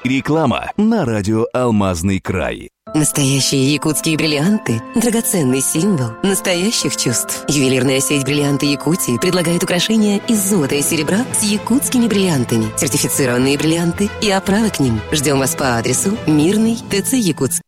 Реклама на радио «Алмазный край». Настоящие якутские бриллианты – драгоценный символ настоящих чувств. Ювелирная сеть «Бриллианты Якутии» предлагает украшения из золота и серебра с якутскими бриллиантами, сертифицированные бриллианты и оправы к ним. Ждем вас по адресу Мирный, ТЦ Якутск.